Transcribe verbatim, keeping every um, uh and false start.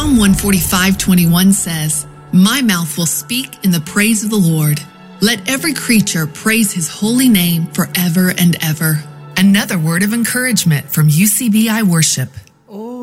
Psalm one forty-five twenty-one says, "My mouth will speak in the praise of the Lord. Let every creature praise his holy name forever and ever." Another word of encouragement from U C B I Worship.